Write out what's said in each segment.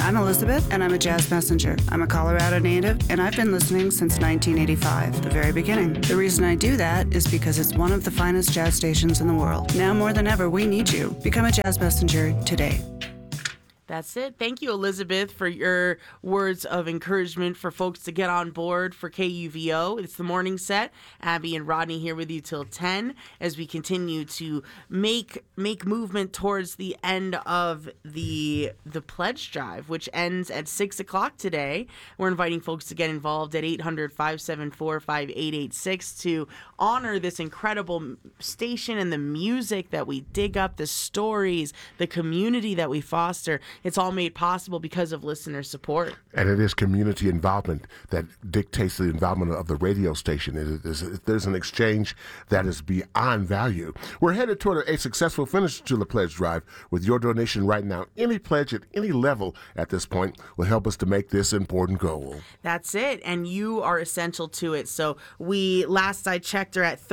I'm Elizabeth, and I'm a jazz messenger. I'm a Colorado native, and I've been listening since 1985, the very beginning. The reason I do that is because it's one of the finest jazz stations in the world. Now more than ever, we need you. Become a jazz messenger today. That's it. Thank you, Elizabeth, for your words of encouragement for folks to get on board for KUVO. It's the morning set. Abby and Rodney here with you till 10 as we continue to make movement towards the end of the pledge drive, which ends at 6 o'clock today. We're inviting folks to get involved at 800-574-5886 to honor this incredible station and the music that we dig up, the stories, the community that we foster. It's all made possible because of listener support. And it is community involvement that dictates the involvement of the radio station. There's an exchange that is beyond value. We're headed toward a successful finish to the pledge drive. With your donation right now, any pledge at any level at this point will help us to make this important goal. That's it. And you are essential to it. So last I checked, are at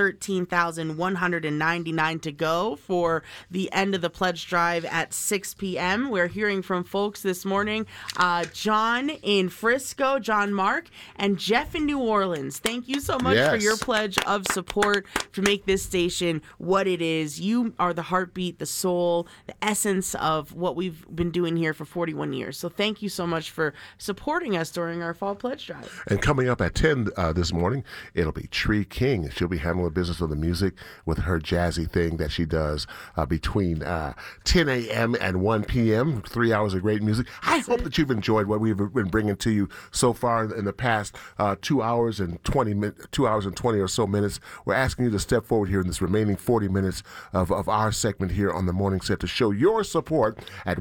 13,199 to go for the end of the pledge drive at 6 p.m. We're hearing from folks this morning, John in Frisco, John Mark, and Jeff in New Orleans. Thank you so much for your pledge of support to make this station what it is. You are the heartbeat, the soul, the essence of what we've been doing here for 41 years. So thank you so much for supporting us during our fall pledge drive. And coming up at 10 this morning, it'll be Tree King. She'll be handling the business of the music with her jazzy thing that she does between 10 a.m. and 1 p.m., 3 hours of great music. I hope that you've enjoyed what we've been bringing to you so far in the past 2 hours and 20 or so minutes. We're asking you to step forward here in this remaining 40 minutes of our segment here on the morning set to show your support at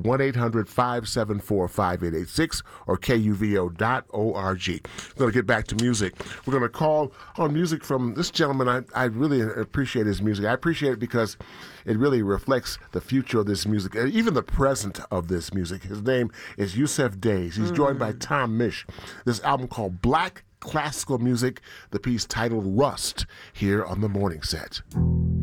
1-800-574-5886 or KUVO.org. We're going to get back to music. We're going to call on music from this gentleman. I really appreciate his music. I appreciate it because it really reflects the future of this music, even the present of this music. His name is Yusef Days. He's joined by Tom Misch. This album called Black Classical Music, the piece titled Rust, here on the morning set.